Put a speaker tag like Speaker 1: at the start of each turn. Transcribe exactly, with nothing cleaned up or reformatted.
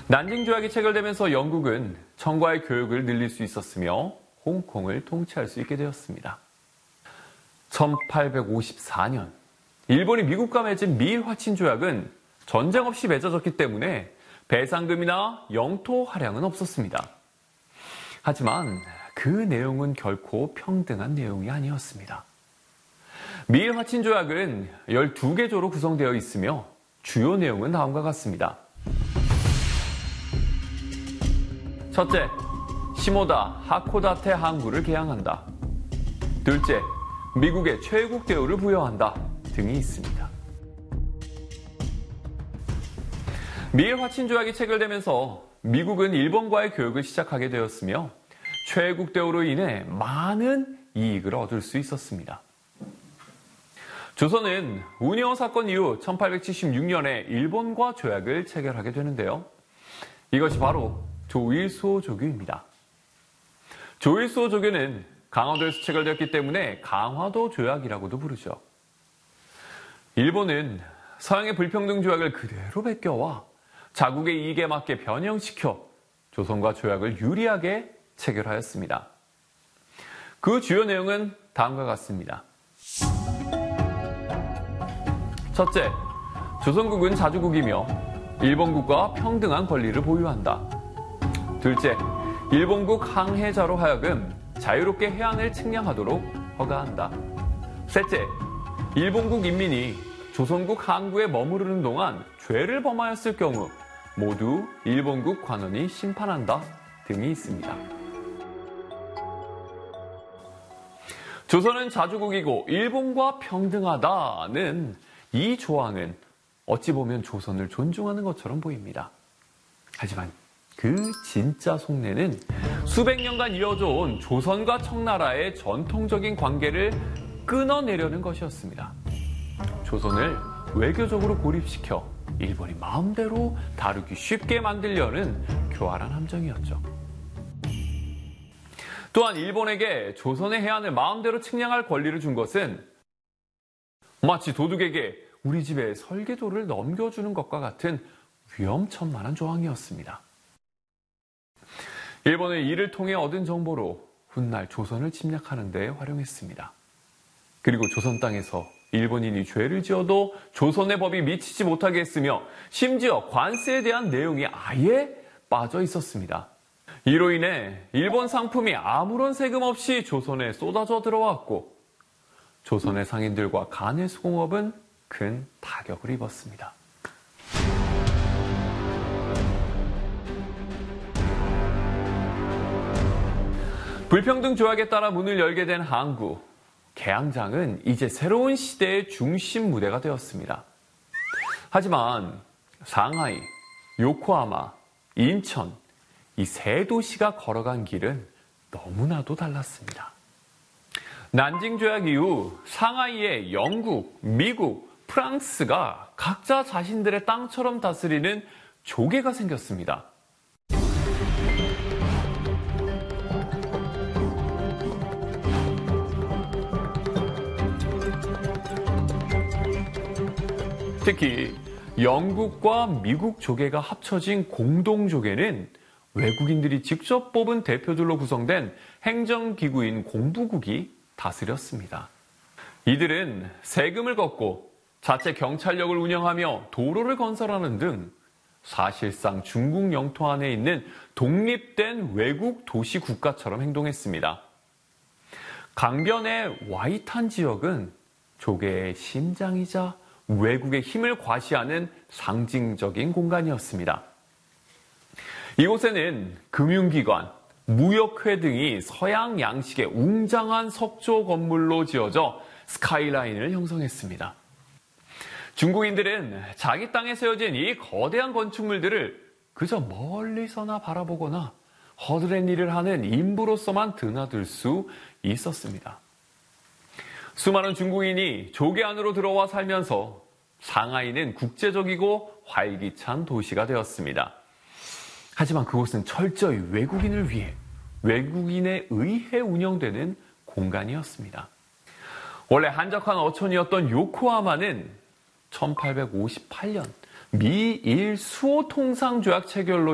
Speaker 1: 난징 조약이 체결되면서 영국은 청과의 교역을 늘릴 수 있었으며 홍콩을 통치할 수 있게 되었습니다. 천팔백오십사 년 일본이 미국과 맺은 미일 화친 조약은 전쟁 없이 맺어졌기 때문에 배상금이나 영토 할양은 없었습니다. 하지만 그 내용은 결코 평등한 내용이 아니었습니다. 미일 화친 조약은 열두 개 조로 구성되어 있으며 주요 내용은 다음과 같습니다. 첫째, 시모다 하코다테 항구를 개항한다. 둘째, 미국에 최애국 대우를 부여한다 등이 있습니다. 미일 화친 조약이 체결되면서 미국은 일본과의 교역을 시작하게 되었으며 최애국 대우로 인해 많은 이익을 얻을 수 있었습니다. 조선은 우니원 사건 이후 천팔백칠십육 년에 일본과 조약을 체결하게 되는데요. 이것이 바로 조일수호 조교입니다. 조일수호 조교는 강화도에서 체결되었기 때문에 강화도 조약이라고도 부르죠. 일본은 서양의 불평등 조약을 그대로 베껴와 자국의 이익에 맞게 변형시켜 조선과 조약을 유리하게 체결하였습니다. 그 주요 내용은 다음과 같습니다. 첫째, 조선국은 자주국이며 일본국과 평등한 권리를 보유한다. 둘째, 일본국 항해자로 하여금 자유롭게 해안을 측량하도록 허가한다. 셋째, 일본국 인민이 조선국 항구에 머무르는 동안 죄를 범하였을 경우 모두 일본국 관원이 심판한다 등이 있습니다. 조선은 자주국이고 일본과 평등하다는 이 조항은 어찌 보면 조선을 존중하는 것처럼 보입니다. 하지만 그 진짜 속내는 수백 년간 이어져 온 조선과 청나라의 전통적인 관계를 끊어내려는 것이었습니다. 조선을 외교적으로 고립시켜 일본이 마음대로 다루기 쉽게 만들려는 교활한 함정이었죠. 또한 일본에게 조선의 해안을 마음대로 측량할 권리를 준 것은 마치 도둑에게 우리 집에 설계도를 넘겨주는 것과 같은 위험천만한 조항이었습니다. 일본은 이를 통해 얻은 정보로 훗날 조선을 침략하는 데 활용했습니다. 그리고 조선 땅에서 일본인이 죄를 지어도 조선의 법이 미치지 못하게 했으며 심지어 관세에 대한 내용이 아예 빠져 있었습니다. 이로 인해 일본 상품이 아무런 세금 없이 조선에 쏟아져 들어왔고 조선의 상인들과 간의 수공업은 큰 타격을 입었습니다. 불평등 조약에 따라 문을 열게 된 항구, 개항장은 이제 새로운 시대의 중심 무대가 되었습니다. 하지만 상하이, 요코하마, 인천, 이 세 도시가 걸어간 길은 너무나도 달랐습니다. 난징 조약 이후 상하이에 영국, 미국, 프랑스가 각자 자신들의 땅처럼 다스리는 조계가 생겼습니다. 특히 영국과 미국 조계가 합쳐진 공동조계는 외국인들이 직접 뽑은 대표들로 구성된 행정기구인 공부국이 다스렸습니다. 이들은 세금을 걷고 자체 경찰력을 운영하며 도로를 건설하는 등 사실상 중국 영토 안에 있는 독립된 외국 도시 국가처럼 행동했습니다. 강변의 와이탄 지역은 조계의 심장이자 외국의 힘을 과시하는 상징적인 공간이었습니다. 이곳에는 금융기관, 무역회 등이 서양 양식의 웅장한 석조 건물로 지어져 스카이라인을 형성했습니다. 중국인들은 자기 땅에 세워진 이 거대한 건축물들을 그저 멀리서나 바라보거나 허드렛 일을 하는 인부로서만 드나들 수 있었습니다. 수많은 중국인이 조계 안으로 들어와 살면서 상하이는 국제적이고 활기찬 도시가 되었습니다. 하지만 그곳은 철저히 외국인을 위해 외국인에 의해 운영되는 공간이었습니다. 원래 한적한 어촌이었던 요코하마는 천팔백오십팔 년 미일 수호 통상 조약 체결로